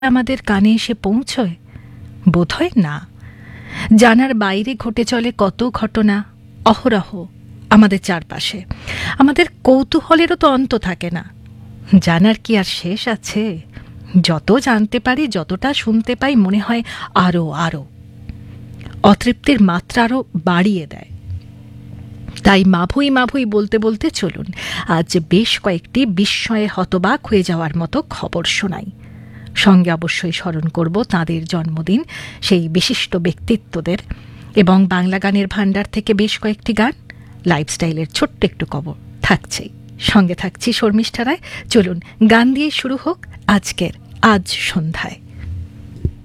আমাদের কানে এসে পৌঁছয়? বোধহয় না। জানার বাইরে ঘটে চলে কত ঘটনা অহরহ আমাদের চারপাশে। আমাদের কৌতূহলেরও তো অন্ত থাকে না। জানার কি আর শেষ আছে? যত জানতে পারি, যতটা শুনতে পাই, মনে হয় আরও আরও। অতৃপ্তির মাত্রা আরও বাড়িয়ে দেয়। তাই মাভুই মাভুই বলতে বলতে চলুন আজ বেশ কয়েকটি বিস্ময়ে হতবাক হয়ে যাওয়ার মতো খবর শোনাই। সঙ্গে অবশ্যই স্মরণ করব তাঁদের জন্মদিন, সেই বিশিষ্ট ব্যক্তিত্বদের, এবং বাংলা গানের ভাণ্ডার থেকে বেশ কয়েকটি গান, লাইফস্টাইলের ছোট্ট একটু খবর থাকছেই। সঙ্গে থাকছি শর্মিষ্ঠা রায়। চলুন গান দিয়ে শুরু হোক আজকের আজ সন্ধ্যায়।